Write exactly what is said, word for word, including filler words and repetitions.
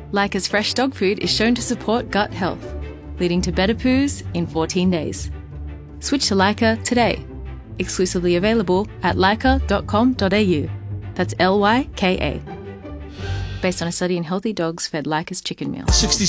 Lyca's fresh dog food is shown to support gut health, leading to better poos in fourteen days. Switch to Lyca today. Exclusively available at lyca dot com dot a u. That's L Y K A. Based on a study in healthy dogs fed Lyca's chicken meal. sixty